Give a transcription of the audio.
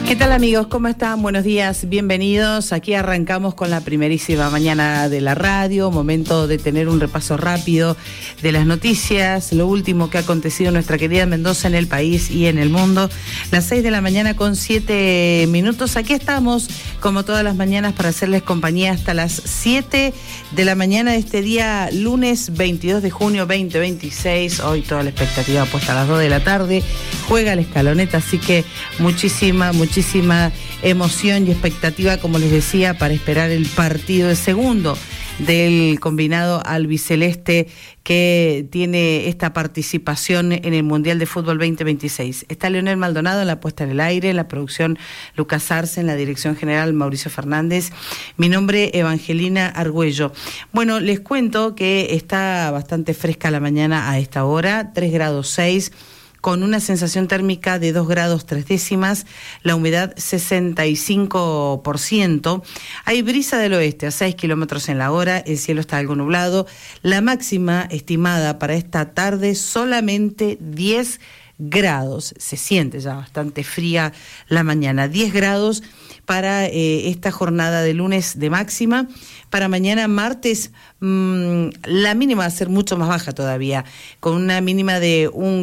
¿Qué tal, amigos? ¿Cómo están? Buenos días, bienvenidos. Aquí arrancamos con la primerísima mañana de la radio, momento de tener un repaso rápido de las noticias, lo último que ha acontecido en nuestra querida Mendoza, en el país y en el mundo. Las 6 de la mañana con 7 minutos. Aquí estamos, como todas las mañanas, para hacerles compañía hasta las 7 de la mañana de este día, lunes 22 de junio 2026. Hoy toda la expectativa puesta a las 2 de la tarde. Juega la Escaloneta, así que muchísima emoción y expectativa, como les decía, para esperar el partido, el segundo del combinado albiceleste que tiene esta participación en el Mundial de Fútbol 2026. Está Leonel Maldonado en la puesta en el aire, en la producción Lucas Arce, en la dirección general Mauricio Fernández. Mi nombre, Evangelina Argüello. Bueno, les cuento que está bastante fresca la mañana a esta hora, 3 grados 6, con una sensación térmica de 2 grados 3 décimas, la humedad 65%. Hay brisa del oeste a 6 kilómetros en la hora, el cielo está algo nublado. La máxima estimada para esta tarde solamente 10 grados. Se siente ya bastante fría la mañana. 10 grados para esta jornada de lunes de máxima. Para mañana martes, la mínima va a ser mucho más baja todavía, con una mínima de 1